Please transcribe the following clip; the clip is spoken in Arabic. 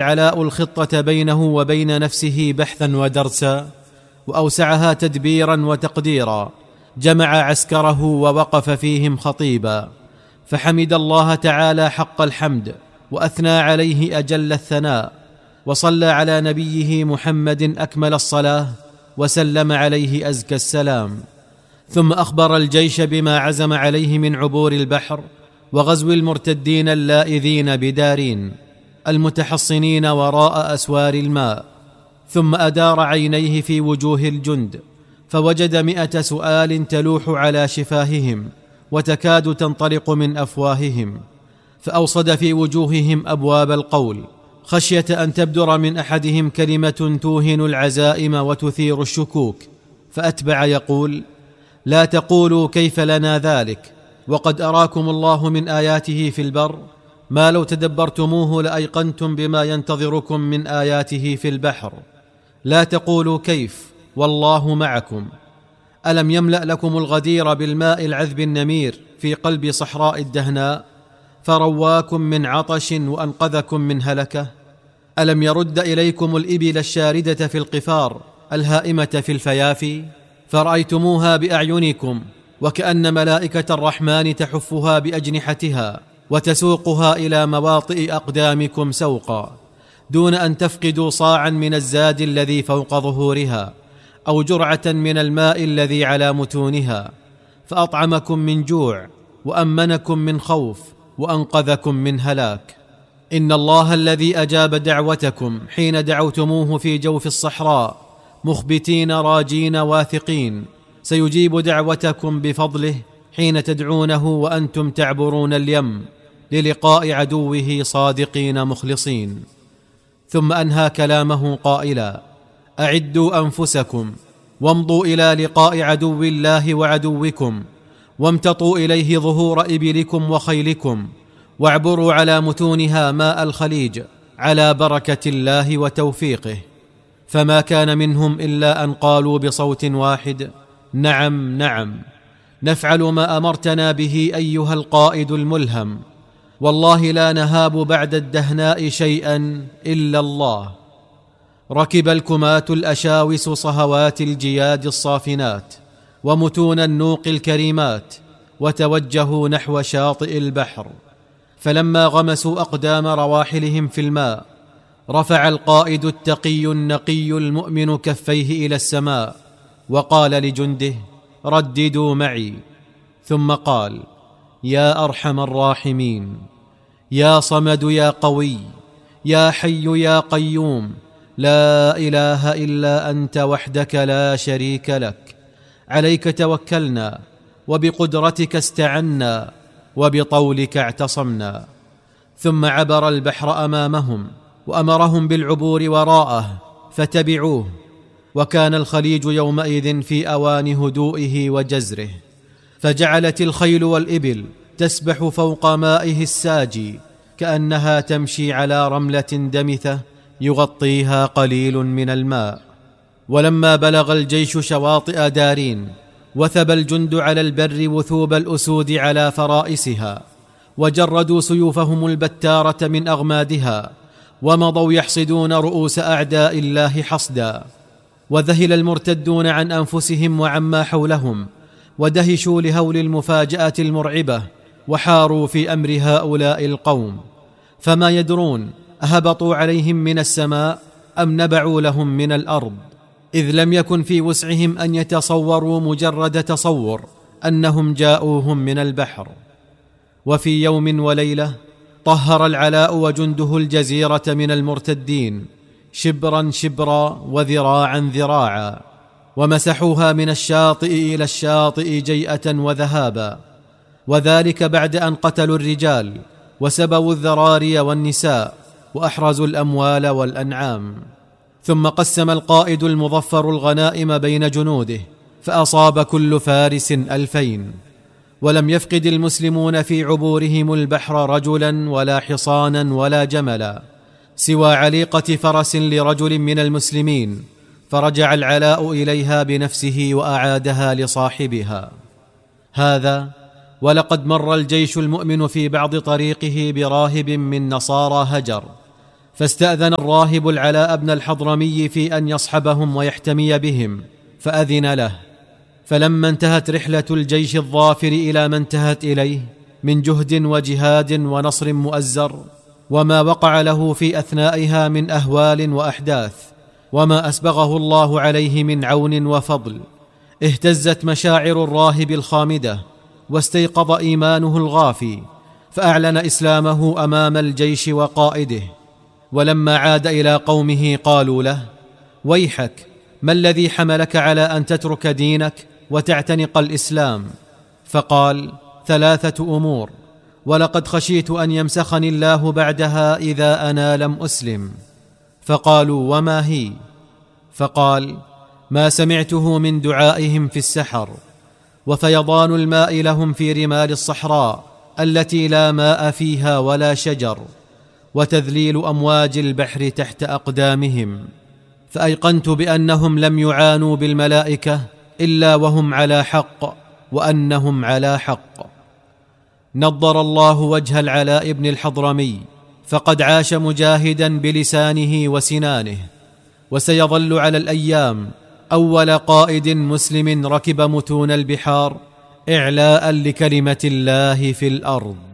العلاء الخطة بينه وبين نفسه بحثا ودرسا، وأوسعها تدبيرا وتقديرا، جمع عسكره ووقف فيهم خطيبا، فحمد الله تعالى حق الحمد، وأثنى عليه أجل الثناء، وصلى على نبيه محمد أكمل الصلاة، وسلم عليه أزكى السلام. ثم أخبر الجيش بما عزم عليه من عبور البحر وغزو المرتدين اللائذين بدارين المتحصنين وراء أسوار الماء. ثم أدار عينيه في وجوه الجند، فوجد 100 سؤال تلوح على شفاههم وتكاد تنطلق من أفواههم، فأوصد في وجوههم أبواب القول، خشية أن تبدر من أحدهم كلمة توهن العزائم وتثير الشكوك، فأتبع يقول: لا تقولوا كيف لنا ذلك، وقد أراكم الله من آياته في البر ما لو تدبرتموه لأيقنتم بما ينتظركم من آياته في البحر. لا تقولوا كيف، والله معكم. ألم يملأ لكم الغدير بالماء العذب النمير في قلب صحراء الدهناء، فرواكم من عطش وأنقذكم من هلكة؟ ألم يرد إليكم الإبل الشاردة في القفار الهائمة في الفيافي، فرأيتموها بأعينكم، وكأن ملائكة الرحمن تحفها بأجنحتها وتسوقها إلى مواطئ أقدامكم سوقا، دون أن تفقدوا صاعا من الزاد الذي فوق ظهورها، أو جرعة من الماء الذي على متونها، فأطعمكم من جوع، وأمنكم من خوف، وأنقذكم من هلاك. إن الله الذي أجاب دعوتكم حين دعوتموه في جوف الصحراء مخبتين راجين واثقين، سيجيب دعوتكم بفضله حين تدعونه وأنتم تعبرون اليم للقاء عدوه صادقين مخلصين. ثم أنهى كلامه قائلا: أعدوا أنفسكم، وامضوا إلى لقاء عدو الله وعدوكم، وامتطوا إليه ظهور إبلكم وخيلكم، واعبروا على متونها ماء الخليج على بركة الله وتوفيقه. فما كان منهم إلا أن قالوا بصوت واحد: نعم نعم، نفعل ما أمرتنا به أيها القائد الملهم، والله لا نهاب بعد الدهناء شيئا إلا الله. ركب الكمات الأشاوس صهوات الجياد الصافنات ومتون النوق الكريمات، وتوجهوا نحو شاطئ البحر. فلما غمسوا أقدام رواحلهم في الماء، رفع القائد التقي النقي المؤمن كفيه إلى السماء، وقال لجنده: رددوا معي. ثم قال: يا أرحم الراحمين، يا صمد يا قوي، يا حي يا قيوم، لا إله إلا أنت وحدك لا شريك لك، عليك توكلنا، وبقدرتك استعنا، وبطولك اعتصمنا. ثم عبر البحر أمامهم، وأمرهم بالعبور وراءه، فتبعوه. وكان الخليج يومئذ في أوان هدوئه وجزره، فجعلت الخيل والإبل تسبح فوق مائه الساجي كأنها تمشي على رملة دمثة يغطيها قليل من الماء. ولما بلغ الجيش شواطئ دارين، وثب الجند على البر وثوب الأسود على فرائسها، وجردوا سيوفهم البتارة من أغمادها، ومضوا يحصدون رؤوس أعداء الله حصدا. وذهل المرتدون عن أنفسهم وعما حولهم، ودهشوا لهول المفاجأة المرعبة، وحاروا في أمر هؤلاء القوم، فما يدرون أهبطوا عليهم من السماء أم نبعوا لهم من الأرض، إذ لم يكن في وسعهم أن يتصوروا مجرد تصور أنهم جاءوهم من البحر. وفي يوم وليلة طهر العلاء وجنده الجزيرة من المرتدين شبرا شبرا وذراعا ذراعا، ومسحوها من الشاطئ إلى الشاطئ جيئة وذهابا، وذلك بعد أن قتلوا الرجال وسبوا الذراري والنساء وأحرزوا الأموال والأنعام. ثم قسم القائد المظفر الغنائم بين جنوده، فأصاب كل فارس 2000، ولم يفقد المسلمون في عبورهم البحر رجلا ولا حصانا ولا جملا، سوى عليقة فرس لرجل من المسلمين، فرجع العلاء إليها بنفسه وأعادها لصاحبها. هذا ولقد مر الجيش المؤمن في بعض طريقه براهب من نصارى هجر، فاستأذن الراهب العلاء بن الحضرمي في أن يصحبهم ويحتمي بهم، فأذن له. فلما انتهت رحلة الجيش الظافر إلى ما انتهت إليه من جهد وجهاد ونصر مؤزر، وما وقع له في أثنائها من أهوال وأحداث، وما أسبغه الله عليه من عون وفضل، اهتزت مشاعر الراهب الخامدة، واستيقظ إيمانه الغافي، فأعلن إسلامه أمام الجيش وقائده. ولما عاد إلى قومه قالوا له: ويحك، ما الذي حملك على أن تترك دينك وتعتنق الإسلام؟ فقال: 3 أمور، ولقد خشيت أن يمسخني الله بعدها إذا أنا لم أسلم. فقالوا: وما هي؟ فقال: ما سمعته من دعائهم في السحر، وفيضان الماء لهم في رمال الصحراء التي لا ماء فيها ولا شجر، وتذليل أمواج البحر تحت أقدامهم، فأيقنت بأنهم لم يعانوا بالملائكة إلا وهم على حق، وأنهم على حق. نضر الله وجه العلاء بن الحضرمي، فقد عاش مجاهدا بلسانه وسنانه، وسيظل على الأيام أول قائد مسلم ركب متون البحار إعلاء لكلمة الله في الأرض.